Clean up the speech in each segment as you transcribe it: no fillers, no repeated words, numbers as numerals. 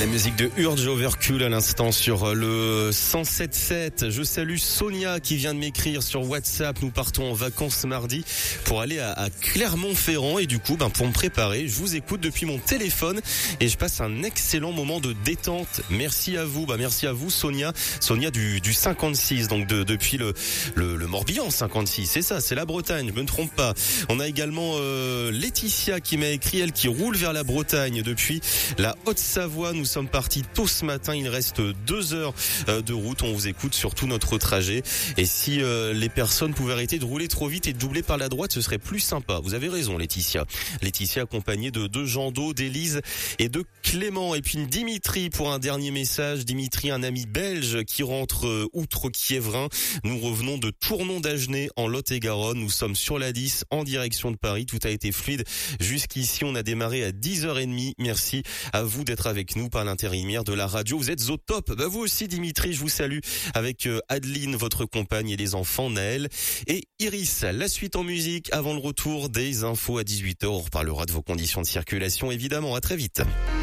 La musique de Urge Overkill à l'instant sur le 107.7. Je salue Sonia qui vient de m'écrire sur WhatsApp. Nous partons en vacances mardi pour aller à Clermont-Ferrand et du coup, pour me préparer, je vous écoute depuis mon téléphone et je passe un excellent moment de détente. Merci à vous. Merci à vous Sonia. Sonia du 56, donc depuis le Morbihan 56. C'est ça, c'est la Bretagne, je me trompe pas. On a également Laetitia qui m'a écrit, elle qui roule vers la Bretagne depuis la Haute-Savoie. Nous sommes partis tôt ce matin, il reste 2 heures de route. On vous écoute sur tout notre trajet. Et si les personnes pouvaient arrêter de rouler trop vite et de doubler par la droite, ce serait plus sympa. Vous avez raison Laetitia. Laetitia accompagnée de Jean d'Eau, d'Élise et de Clément. Et puis Dimitri pour un dernier message. Dimitri, un ami belge qui rentre outre Kievrin. Nous revenons de Tournon d'Agenais en Lot-et-Garonne. Nous sommes sur la 10 en direction de Paris. Tout a été fluide jusqu'ici. On a démarré à 10h30. Merci à vous d'être avec nous par l'intermédiaire de la radio. Vous êtes au top. Vous aussi Dimitri, je vous salue avec Adeline, votre compagne et les enfants Naël et Iris. La suite en musique avant le retour des infos à 18h. On reparlera de vos conditions de circulation évidemment. À très vite.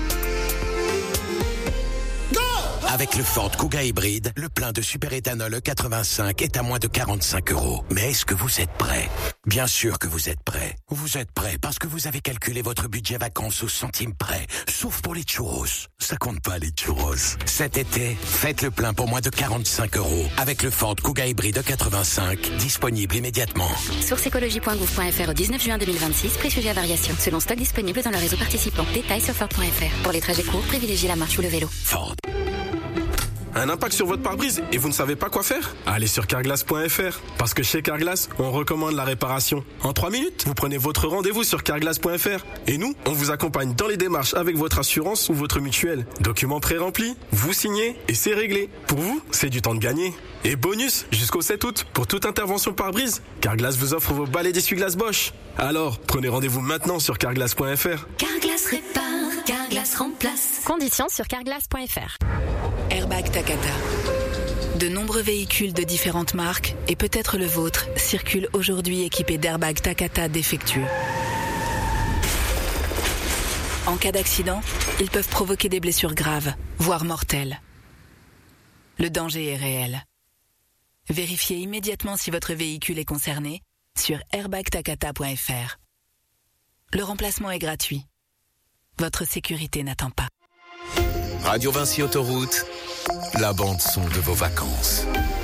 Avec le Ford Kuga hybride, le plein de superéthanol E85 est à moins de 45 €. Mais est-ce que vous êtes prêt? Bien sûr que vous êtes prêt. Vous êtes prêt parce que vous avez calculé votre budget vacances au centime près. Sauf pour les churros. Ça compte pas les churros. Cet été, faites le plein pour moins de 45 € avec le Ford Kuga hybride E85, disponible immédiatement. Source écologie.gouv.fr au 19 juin 2026, prix sujet à variation. Selon stock disponible dans le réseau participant. Détails sur Ford.fr. Pour les trajets courts, privilégiez la marche ou le vélo. Ford. Un impact sur votre pare-brise et vous ne savez pas quoi faire? Allez sur carglass.fr. Parce que chez Carglass, on recommande la réparation. En 3 minutes, vous prenez votre rendez-vous sur carglass.fr. Et nous, on vous accompagne dans les démarches avec votre assurance ou votre mutuelle. Documents pré-remplis, vous signez et c'est réglé. Pour vous, c'est du temps de gagner. Et bonus, jusqu'au 7 août, pour toute intervention pare-brise, Carglass vous offre vos balais d'essuie-glace Bosch. Alors, prenez rendez-vous maintenant sur carglass.fr. Carglass répare, Carglass remplace. Conditions sur carglass.fr. Airbag Takata. De nombreux véhicules de différentes marques, et peut-être le vôtre, circulent aujourd'hui équipés d'airbags Takata défectueux. En cas d'accident, ils peuvent provoquer des blessures graves, voire mortelles. Le danger est réel. Vérifiez immédiatement si votre véhicule est concerné sur airbagtakata.fr. Le remplacement est gratuit. Votre sécurité n'attend pas. Radio Vinci Autoroute, la bande son de vos vacances.